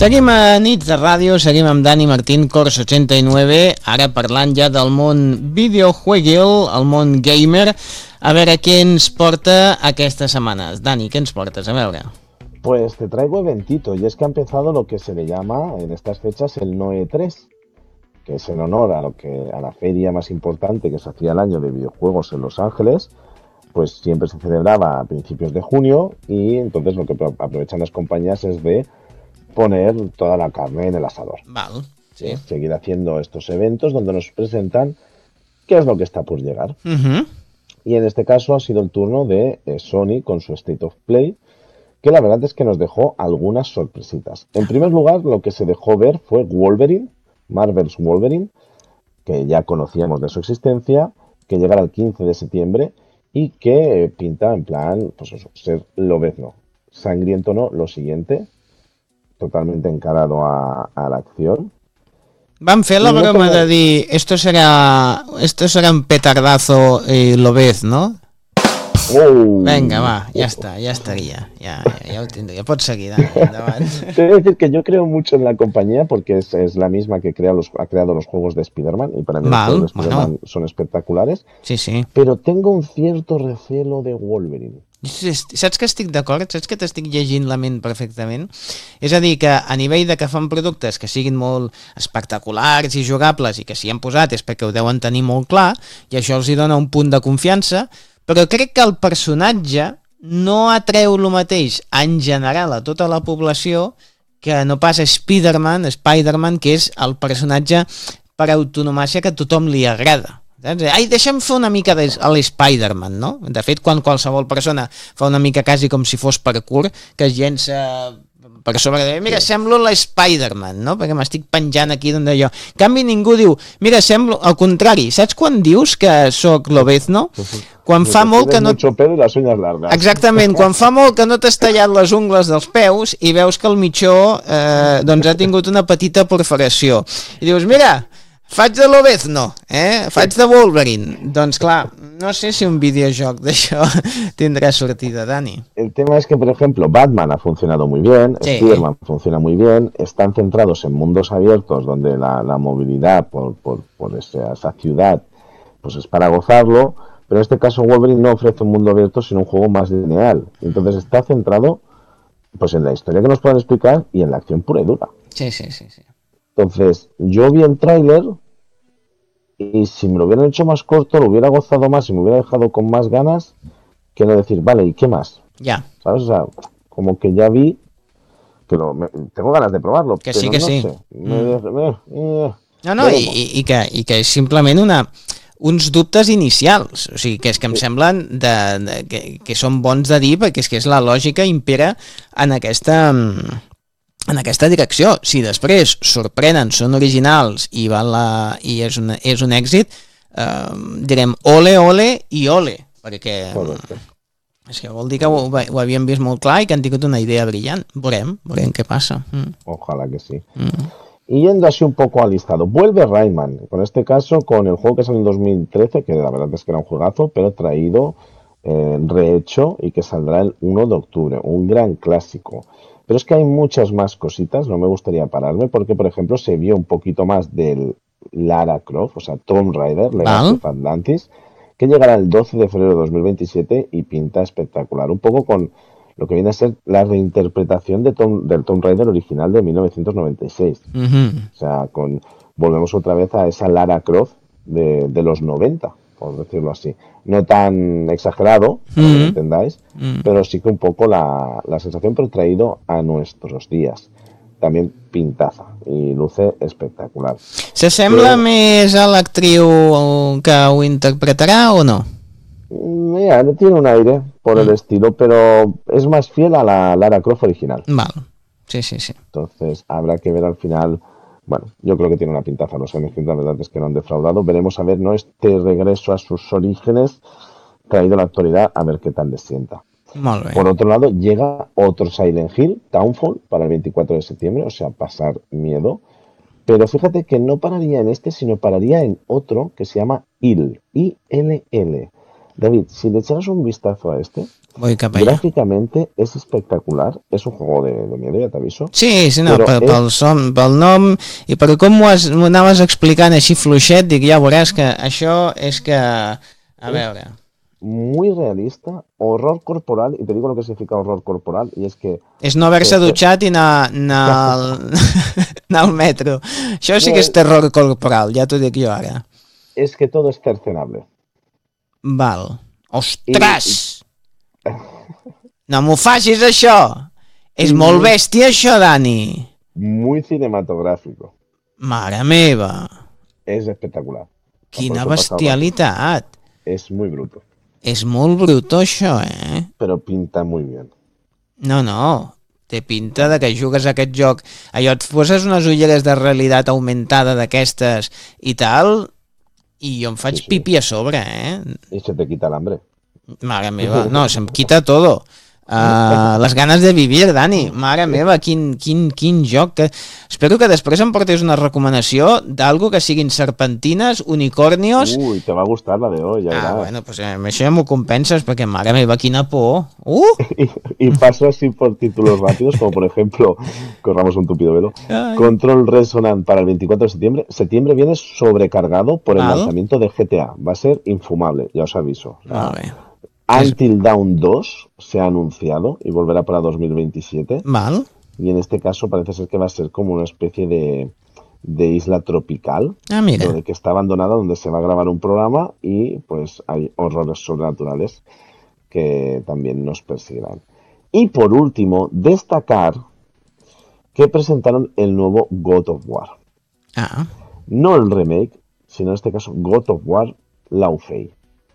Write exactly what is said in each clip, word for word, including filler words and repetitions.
Seguim a Nits de Ràdio, seguim amb Dani Martín, Cors ochenta y nueve, ara parlant ja del món videojueguil, el món gamer. A veure què ens porta aquestes setmanes. Dani, què ens portes? A veure. Pues te traigo eventito, y es que ha empezado lo que se le llama en estas fechas el Noe tres, que es en honor a lo que a la feria más importante que se hacía al año de videojuegos en Los Ángeles. Pues siempre se celebraba a principios de junio, y entonces lo que aprovechan las compañías es de poner toda la carne en el asador. Vale, sí. ¿Sí? Seguir haciendo estos eventos donde nos presentan qué es lo que está por llegar. Uh-huh. Y en este caso ha sido el turno de eh, Sony con su State of Play, que la verdad es que nos dejó algunas sorpresitas. En primer lugar, lo que se dejó ver fue Wolverine, Marvel's Wolverine, que ya conocíamos de su existencia, que llegará el quince de septiembre y que pinta en plan, pues eso, ser lobezno. Sangriento no, lo siguiente, totalmente encarado a, a la acción. Van fer la No broma como- de dir esto será, esto será un petardazo y lo ves, ¿no? Oh. Venga, va, ja està, ja estaria. Ja, ja, ja ho tindria. Pots seguir, Dani, endavant. Te voy a decir que yo creo mucho en la compañía porque es, es la misma que crea los, ha creado los juegos de Spider-Man, y para mí Val, los juegos de Spider-Man bueno. son espectaculares, Sí, sí. pero tengo un cierto recelo de Wolverine. Saps que estic d'acord? Saps que t'estic llegint la ment perfectament? És a dir, que a nivell de que fan productes que siguin molt espectaculars i jugables i que s'hi han posat és perquè ho deuen tenir molt clar i això els hi dona un punt de confiança, però crec que el personatge no atreu el mateix en general a tota la població que no pas Spider-Man, Spider-Man, que és el personatge per autonomàcia que a tothom li agrada. Saps? Ai, deixa'm fer una mica de a l'Spider-Man, no? De fet, quan qualsevol persona fa una mica quasi com si fos parkour, que es llença per sobre de... Mira, semblo l'Spider-Man, no? Perquè m'estic penjant aquí d'on d'allò. En canvi, ningú diu... Mira, semblo... Al contrari, saps quan dius que sóc l'Obezno? Quan fa molt que no... Mucho pelo y las uñas largas. Exactament, quan fa molt que no t'has tallat les ungles dels peus i veus que el mitjó eh, doncs ha tingut una petita perforació. I dius, mira... Faig de l'Obezno, eh? Faig de Wolverine. Doncs clar, no sé si un videojoc d'això tindrà sortida, Dani. El tema es que, por ejemplo, Batman ha funcionado muy bien, Sí. Spider-Man funciona muy bien, están centrados en mundos abiertos donde la, la movilidad por, por, por esa, esa ciudad pues es para gozarlo, pero en este caso Wolverine no ofrece un mundo abierto sino un juego más lineal. Entonces está centrado pues en la historia que nos puedan explicar y en la acción pura y dura. Sí, sí, sí, sí. Entonces, yo vi el tráiler y si me lo hubieran hecho más corto, lo hubiera gozado más y me hubiera dejado con más ganas que no decir, vale, ¿y qué más? Ja. ¿Sabes? O sea, como que ya vi que lo, me- tengo ganas de probarlo, Que pero sí, que no sí. sé. Me, me- eh, No, no, i, i, i, que, i que és simplement una, uns dubtes inicials, o sigui, que és que em semblen de, de, que, que són bons de dir, perquè és que és la lògica impera en aquesta, en aquesta direcció. Si després sorprenen, són originals i, van la, i és, un, és un èxit, eh, direm ole, ole i ole, perquè correcto. és que vol dir que ho, ho havien vist molt clar i que han tingut una idea brillant. Veurem, veurem què passa. Mm. Ojalá que sí. Mm. Y yendo así un poco al listado, vuelve Rayman, con este caso con el juego que salió en dos mil trece, que la verdad es que era un juegazo, pero traído, eh, rehecho y que saldrá el uno de octubre, un gran clásico. Pero es que hay muchas más cositas, no me gustaría pararme, porque por ejemplo se vio un poquito más del Lara Croft, o sea, Tomb Raider, Legacy of Atlantis, que llegará el doce de febrero de dos mil veintisiete y pinta espectacular, un poco con lo que viene a ser la reinterpretación de Tom, del Tomb Raider original de mil novecientos noventa y seis. Mm-hmm. O sea, con, volvemos otra vez a esa Lara Croft de, de los noventa, por decirlo así. No tan exagerado, para que lo Mm. entendáis, Mm. pero sí que un poco la, la sensación, pero traído a nuestros días. También pintaza y luce espectacular. S'assembla Però- més a l'actriu que ho interpretarà o no? Mira, tiene un aire por el estilo, pero es más fiel a la Lara Croft original. Val, sí, sí, sí. Entonces habrá que ver al final. Bueno, yo creo que tiene una pintaza. Los N F T la verdad es que no han defraudado. Veremos a ver, ¿no? Este regreso a sus orígenes traído a la actualidad, a ver qué tal les sienta. Molt bé. Por otro lado, llega otro Silent Hill, Townfall, para el veinticuatro de septiembre, o sea, pasar miedo. Pero fíjate que no pararía en este, sino pararía en otro que se llama I L, I L L. David, si le echaras un vistazo a este, Voy cap allà. Gráficamente es espectacular, es un juego de, de miedo, ya te aviso. Sí, sí, no, Però pel, és pel, som, pel nom i per com m'ho has- m'ho anaves explicant així fluixet, dic, ja veuràs que això és que... A es veure, muy realista, horror corporal, y te digo lo que significa horror corporal, y es que és no haver-se te, te- dutxat i anar, anar, al, anar al metro. Això sí no, que és es, terror corporal, ja t'ho dic jo ara. es que todo es cercenable. Val. Y, y, Ostres! No m'ho facis, això! És y molt muy, bèstia, això, Dani. muy cinematográfico. Mare meva. Es espectacular. Por Quina eso he pasado rato. bestialitat. Es muy bruto, És molt brutó, això, eh? pero pinta muy bien. No, no. Té pinta de que jugues a aquest joc. Allò, et poses unes ulleres de realitat augmentada d'aquestes i tal, i jo em faig Sí, sí. pipi a sobre, eh? Y se te quita el hambre. Mare meva, no, se'm quita todo. Uh, les ganes de vivir, Dani. Mare meva, quin, quin, quin joc. Que... Espero que després em portés una recomanació d'algo que siguin serpentines, unicornios... Uy, te va a gustar la de hoy, ya Ah, verás. bueno, pues eh, amb això ja m'ho compenses, perquè mare meva, quina por. Uh! Y, y paso así por títulos rápidos, como por ejemplo, corramos un tupido velo, Ai. Control Resonant para el veinticuatro de septiembre. Septiembre viene sobrecargado por el Val. lanzamiento de G T A. Va a ser infumable, ya os aviso. O sea, Molt bé. Until Dawn dos se ha anunciado y volverá para dos mil veintisiete. Val. Y en este caso parece ser que va a ser como una especie de, de isla tropical, Ah, mira. donde que está abandonada, donde se va a grabar un programa y pues hay horrores sobrenaturales que también nos perseguirán. Y por último, destacar que presentaron el nuevo God of War. Ah, No el remake, sino en este caso God of War Lao Fei.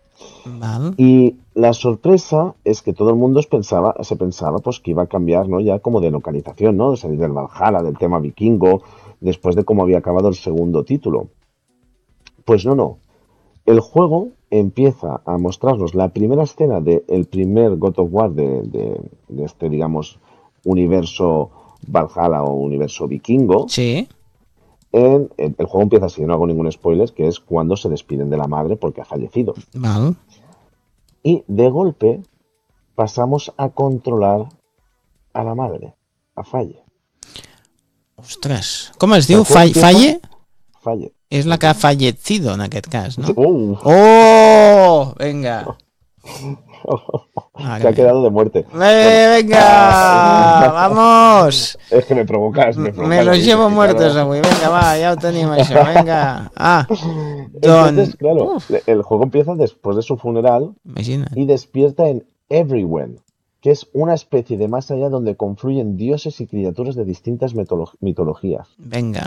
val. Y la sorpresa es que todo el mundo pensaba, se pensaba pues que iba a cambiar, ¿no? Ya como de localización, ¿no? De salir del Valhalla, del tema vikingo, después de cómo había acabado el segundo título. Pues no, no. El juego empieza a mostrarnos la primera escena del primer God of War de, de, de este, digamos, universo Valhalla o universo vikingo. Sí. En, el, el juego empieza así, no hago ningún spoiler, que es cuando se despiden de la madre porque ha fallecido. Val. Y de golpe pasamos a controlar a la madre, a Falle. Ostres. Com es diu? El juego Fall, empieza- falle? Falle. És la que ha fallecido en aquest cas, no? ¡Uh! Oh, venga. Mare Se ha meva. quedado de muerte. Eh, venga, vamos. Es que me provocas, me provocas. Me los David, llevo es que, muertos claro. avui. Vinga, va, ja ho tenim això. Vinga. Ah, Entonces, doncs... claro, Uf, le- el juego empieza después de su funeral imagina't. y despierta en Everywhere, que es una especie de más allá donde confluyen dioses y criaturas de distintas metolo- mitologías. Vinga.